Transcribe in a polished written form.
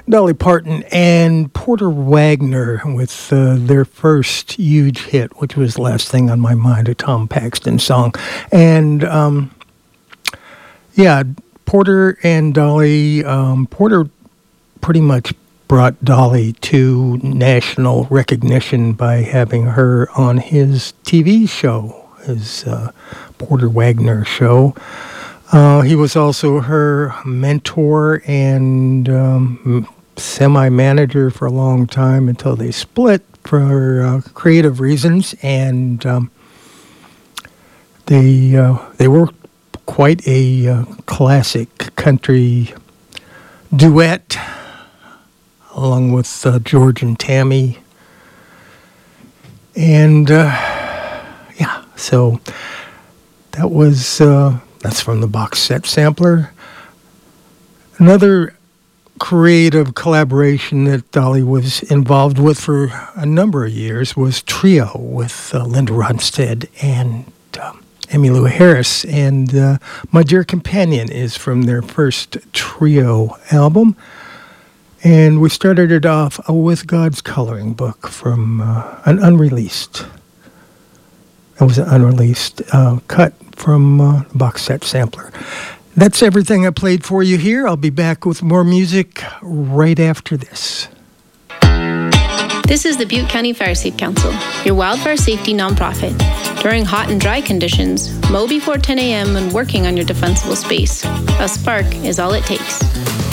Dolly Parton and Porter Wagoner with their first huge hit, which was Last Thing on My Mind, a Tom Paxton song. And, Porter and Dolly, Porter pretty much brought Dolly to national recognition by having her on his TV show, his Porter Wagoner show. He was also her mentor and semi-manager for a long time until they split for creative reasons, and they were quite a classic country duet, along with George and Tammy, and so that was that's from the box set sampler. Another creative collaboration that Dolly was involved with for a number of years was Trio with Linda Ronstadt and Emmylou Harris. And My Dear Companion is from their first Trio album. And we started it off with God's Coloring Book from an unreleased. It was an unreleased cut from box set sampler. That's everything I played for you here. I'll be back with more music right after this. This is the Butte County Fire Safe Council, your wildfire safety nonprofit. During hot and dry conditions, mow before 10 a.m. when working on your defensible space. A spark is all it takes.